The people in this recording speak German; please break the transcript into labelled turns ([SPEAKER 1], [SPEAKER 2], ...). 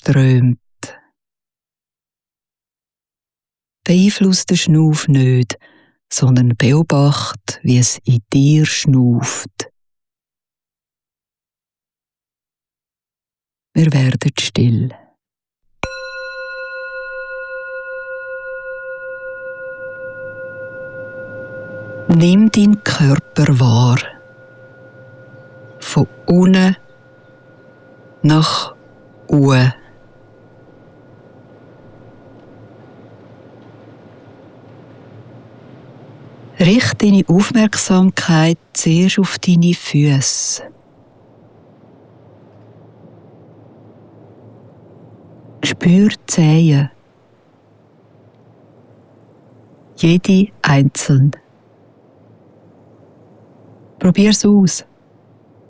[SPEAKER 1] strömt. Beeinflusst den Schnuff nicht, sondern beobachte, wie es in dir schnuft. Wir werden still. Nimm deinen Körper wahr. Von unten nach oben. Richte deine Aufmerksamkeit zuerst auf deine Füße. Spür die Zehen. Jede einzeln. Probier's aus.